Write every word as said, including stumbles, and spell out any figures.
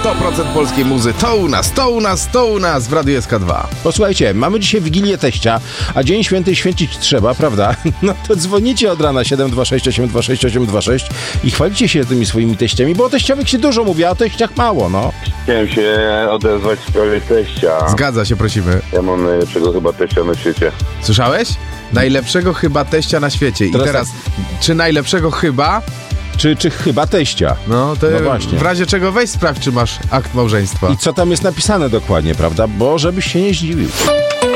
sto procent polskiej muzy. To u nas, to u nas, to u nas w Radiu S K dwa. Posłuchajcie, mamy dzisiaj Wigilię Teścia, a Dzień Święty święcić trzeba, prawda? No to dzwonicie od rana siedem dwa sześć osiem dwa sześć osiem dwa sześć i chwalicie się tymi swoimi teściami, bo o teściowych się dużo mówi, a o teściach mało, no. Chciałem się odezwać w sprawie teścia. Zgadza się, prosimy. Ja mam najlepszego chyba teścia na świecie. Słyszałeś? Najlepszego chyba teścia na świecie. I Teraz teraz, czy najlepszego chyba? Czy, czy chyba teścia? No to No właśnie. w razie czego weź sprawdź, czy masz akt małżeństwa. I co tam jest napisane dokładnie, prawda? Bo żebyś się nie zdziwił.